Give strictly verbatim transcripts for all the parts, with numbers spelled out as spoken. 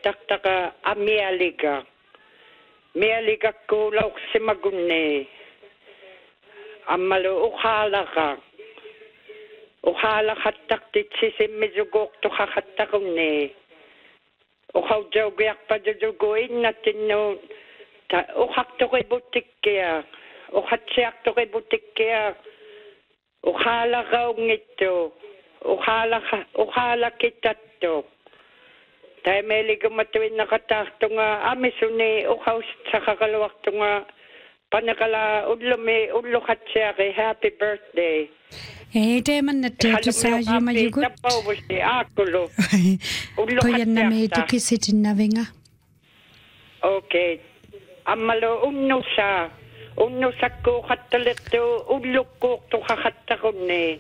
taktaka amialiga. Mialiga kuulauk simagunne. Ammalu ukhalaka. Ukhalaka taktit sisimizugokto kakattakunne. Ukhawjawgiak paduduguin natin no. Ukhakto kay butikya. Ukhatsiak to kay butikya. Ukhalaka ungito. Ukhalaka, ukhala kitatto. Tayo may ligumatuin nakatahto nga amisuni ukaw sa kakalawakto nga panakala udlo may udlo katsya kay happy birthday. Eh, tayo man natin sa iyo mayugot. Tapaw mo si Akulo. Kuya na may tukisitin na nga. Okay. Amalo unno sa unno sa ko katalito udlo ko to kakatakon ni.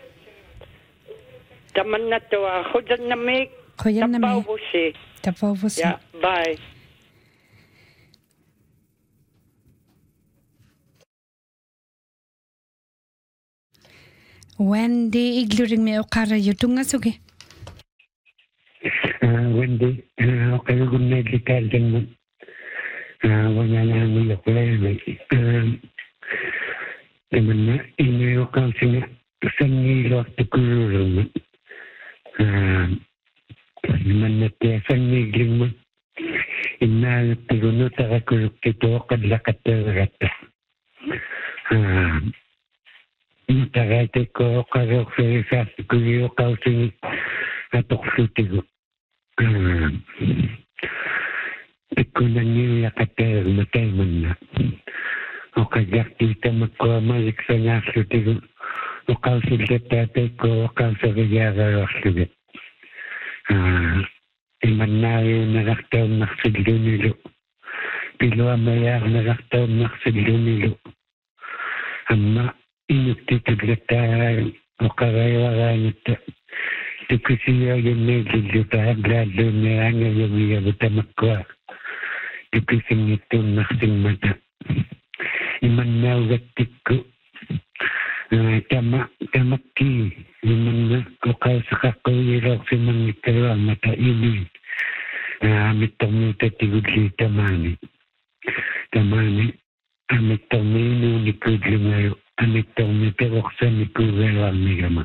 Taman na to ako dyan na may Kuya na may. Tapaw mo si. Tapaw mo si. Yeah, bye. Wendy igluring me okara yutunga suge. Wendy, okay good night likal din. Ah, wala na mo yoklay na. Naman na inayo ka sina sangilo at kulurong. Ah, naman na tiya sangigling mo. Ina tiguno ta kuluk kito kadlakat rata. Ah, Tarate ko karok sa kuyo kausing atok sutigo. Iko na niya kater matay man na. O kajak kita magkuamalik sa nga sutigo. O kausil tate ko o kausa kajara roslugat. Iman na yung naraktaw naksiglo nilo. Pilo amayak naraktaw naksiglo nilo. Amma inuktitiglatar o karaywaran ito. Tukisiya yung medyo glado na nga yung iyabuta makwa. Tukising ito naksing mata. Iman na ugatik ko. Tama, tamaki. Iman na o kaya sa kakawiraw sa mga ikaw ang mata ini. Amit ang mita tigudli tamani. Tamani. Amit ang mino ni kudli ngayon. Anito mi peroksan ni kuwela migama.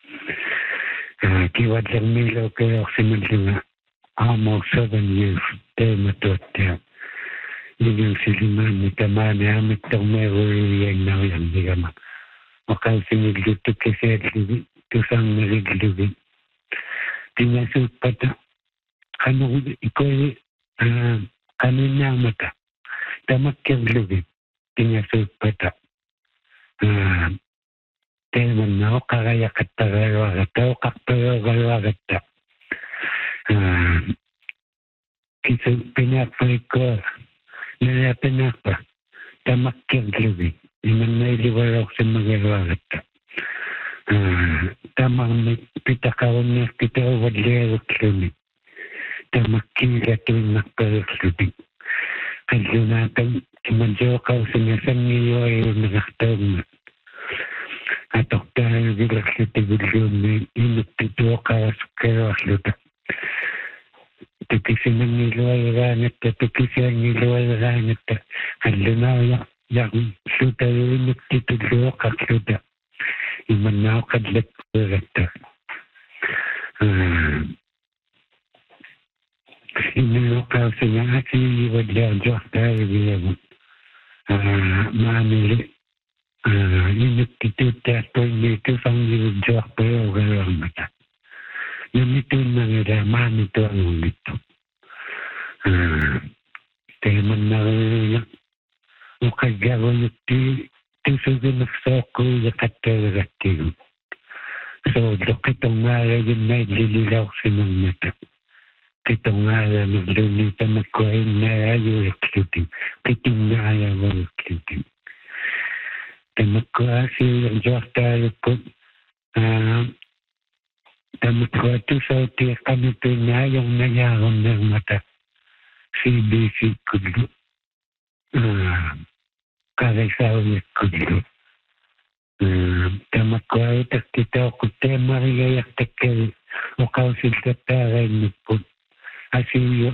Kiwat lang milo peroksan mga amo seven years tema totea. Yung siliman ni tamane amit tong meron yang na yang migama. Makal sinigluto kasi libi tusang nagiglubi. Tinasot pata kanu ikoy kanina mata tamak kaglubi. Tinasot pata. Teman na o kagaya katagalawa kata o kakagalawa kata. Kita pinapay ko na pinapa tamakyan lubi. Iman na iliwala ko sa magalawa kata. Tamang may pitakawan na kita o wadlero lubi. Tamakyan gatuin nakparok lubi. Kadunatan, imadyo ka sa nasan niyo ay nakaktaw na. Atok tayo bilang sa tigulyo na inutito ka sa kayo asluta. Tikisin ang nilo ay ranat, tikisin ang nilo ay ranat. Kaduna yung suta yung inutito ka asluta. Iman na ako kadlat ko rata. Inulokaw sa nga at iniwadya Diyos tayo bilang maamili. Inutito tato nito sang Diyos tayo galawang mata. Namito na nga manito ang nito. Tayo man na rin o kagawa nito tusugan sa ako yakatarating. So, dokitong nga rin na ilililaw sa mga mata. Kitong nga naglunita magkuhain na ayaw eklutin. Kitong nga ayaw eklutin. Tamakkuha siya yung Diyos tayo po. Tamakkuha ito sa uti kami ito na yung nangyarong ng mata. C B C kudlo. Karay sa ulit kudlo. Tamakkuha ito kita o kute marigayak tekel o kausil kataray ni po. Así